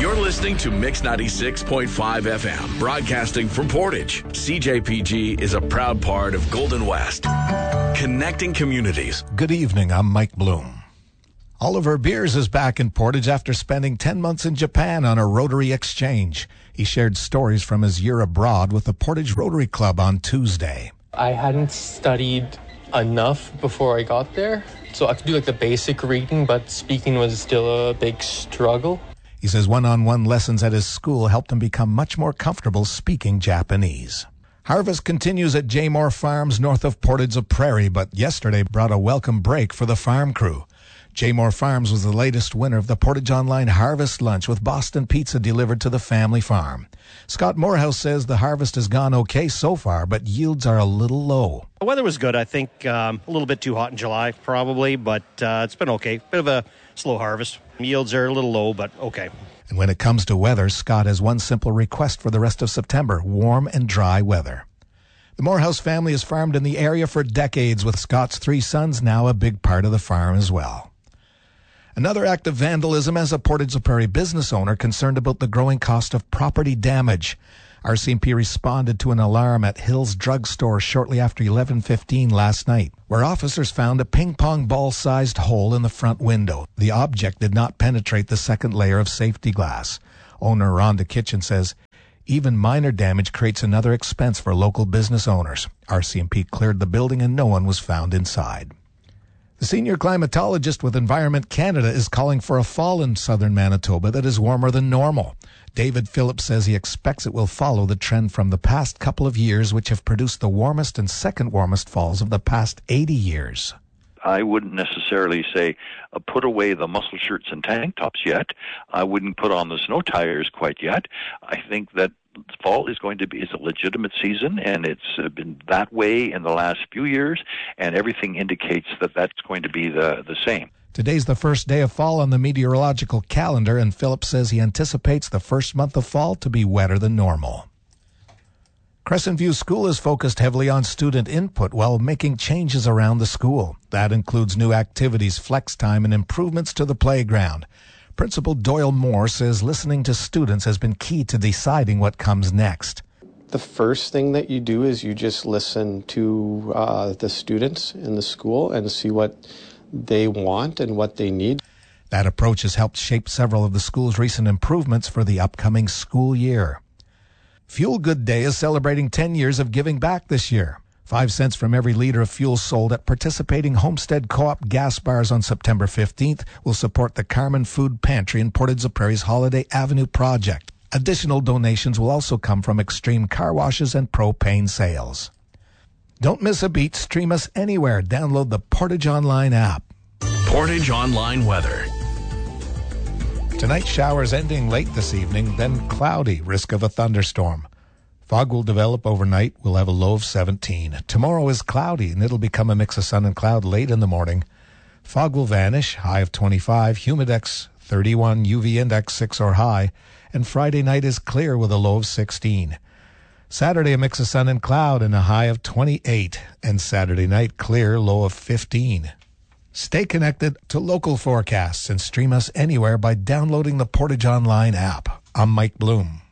You're listening to Mix 96.5 FM, broadcasting from Portage. CJPG is a proud part of Golden West, connecting communities. Good evening, I'm Mike Bloom. Oliver Beers is back in Portage after spending 10 months in Japan on a Rotary exchange. He shared stories from his year abroad with the Portage Rotary Club on Tuesday. I hadn't studied enough before I got there, so I could do the basic reading, but speaking was still a big struggle. He says one-on-one lessons at his school helped him become much more comfortable speaking Japanese. Harvest continues at Jaymore Farms north of Portage-la-Prairie, but yesterday brought a welcome break for the farm crew. Jaymore Farms was the latest winner of the Portage Online Harvest Lunch with Boston Pizza delivered to the family farm. Scott Morehouse says the harvest has gone okay so far, but yields are a little low. The weather was good, I think. A little bit too hot in July, probably, but it's been okay. Bit of a slow harvest. Yields are a little low, but okay. And when it comes to weather, Scott has one simple request for the rest of September: warm and dry weather. The Morehouse family has farmed in the area for decades, with Scott's 3 sons now a big part of the farm as well. Another act of vandalism as a Portage-la-Prairie business owner concerned about the growing cost of property damage. RCMP responded to an alarm at Hills Drug Store shortly after 11:15 last night, where officers found a ping-pong ball-sized hole in the front window. The object did not penetrate the second layer of safety glass. Owner Rhonda Kitchen says even minor damage creates another expense for local business owners. RCMP cleared the building and no one was found inside. The senior climatologist with Environment Canada is calling for a fall in southern Manitoba that is warmer than normal. David Phillips says he expects it will follow the trend from the past couple of years, which have produced the warmest and second warmest falls of the past 80 years. I wouldn't necessarily say put away the muscle shirts and tank tops yet. I wouldn't put on the snow tires quite yet. I think that fall is going to be a legitimate season, and it's been that way in the last few years, and everything indicates that that's going to be the same. Today's the first day of fall on the meteorological calendar, and Phillips says he anticipates the first month of fall to be wetter than normal. Crescent View School is focused heavily on student input while making changes around the school. That includes new activities, flex time, and improvements to the playground. Principal Doyle Moore says listening to students has been key to deciding what comes next. The first thing that you do is you just listen to the students in the school and see what they want and what they need. That approach has helped shape several of the school's recent improvements for the upcoming school year. Fuel Good Day is celebrating 10 years of giving back this year. 5 cents from every liter of fuel sold at participating Homestead Co-op gas bars on September 15th will support the Carmen Food Pantry in Portage-la-Prairie's Holiday Avenue project. Additional donations will also come from Extreme Car Washes and propane sales. Don't miss a beat. Stream us anywhere. Download the Portage Online app. Portage Online weather. Tonight, showers ending late this evening, then cloudy, risk of a thunderstorm. Fog will develop overnight. We'll have a low of 17. Tomorrow is cloudy, and it'll become a mix of sun and cloud late in the morning. Fog will vanish, high of 25, humidex 31, UV index 6 or high, and Friday night is clear with a low of 16. Saturday, a mix of sun and cloud and a high of 28, and Saturday night clear, low of 15. Stay connected to local forecasts and stream us anywhere by downloading the Portage Online app. I'm Mike Bloom.